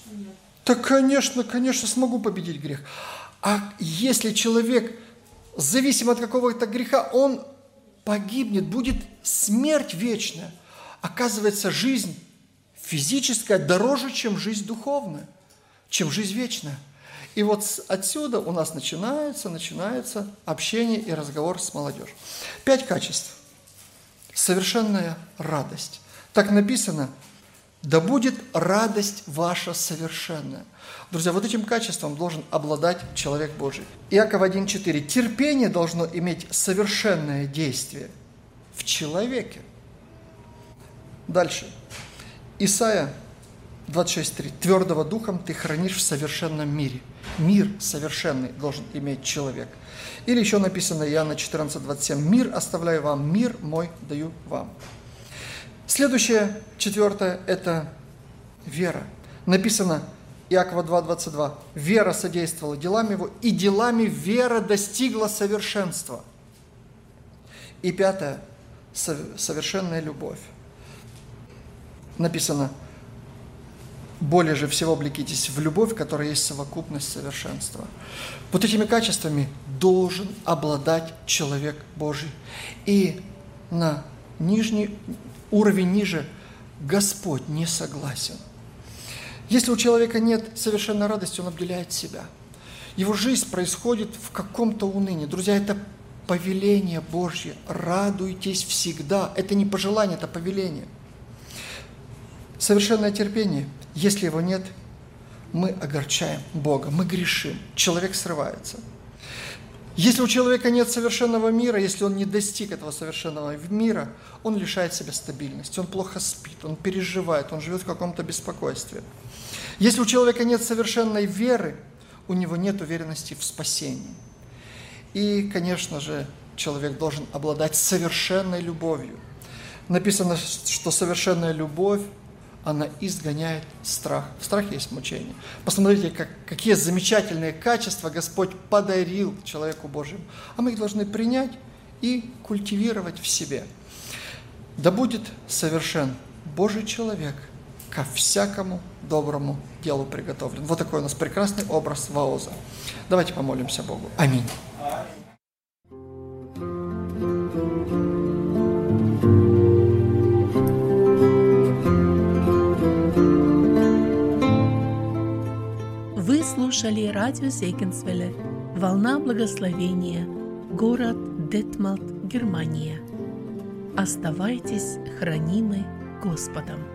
Так, конечно, смогу победить грех. А если человек зависим от какого-то греха, он погибнет, будет смерть вечная. Оказывается, жизнь физическая дороже, чем жизнь духовная, чем жизнь вечная. И вот отсюда у нас начинается общение и разговор с молодежью. 5 качеств. Совершенная радость. Так написано: да будет радость ваша совершенная. Друзья, вот этим качеством должен обладать человек Божий. Иакова 1:4. Терпение должно иметь совершенное действие в человеке. Дальше. Исайя 26:3. Твердого духом ты хранишь в совершенном мире. Мир совершенный должен иметь человек. Или еще написано Иоанна 14:27. Мир оставляю вам, мир мой даю вам. Следующее, 4, это вера. Написано Иакова 2:22. Вера содействовала делам его, и делами вера достигла совершенства. И 5, совершенная любовь. Написано: более же всего облекитесь в любовь, которая есть совокупность совершенства. Вот этими качествами должен обладать человек Божий. И на уровень ниже Господь не согласен. Если у человека нет совершенной радости, он обделяет себя. Его жизнь происходит в каком-то унынии. Друзья, это повеление Божье. Радуйтесь всегда. Это не пожелание, это повеление. Совершенное терпение. Если его нет, мы огорчаем Бога, мы грешим, человек срывается. Если у человека нет совершенного мира, если он не достиг этого совершенного мира, он лишает себя стабильности, он плохо спит, он переживает, он живет в каком-то беспокойстве. Если у человека нет совершенной веры, у него нет уверенности в спасении. И, конечно же, человек должен обладать совершенной любовью. Написано, что совершенная любовь, она изгоняет страх. В страхе есть мучение. Посмотрите, какие замечательные качества Господь подарил человеку Божьему. А мы их должны принять и культивировать в себе. Да будет совершен Божий человек, ко всякому доброму делу приготовлен. Вот такой у нас прекрасный образ Ваоза. Давайте помолимся Богу. Аминь. Вы слушали радио Зегенсвелле «Волна благословения», город Детмалт, Германия. Оставайтесь хранимы Господом.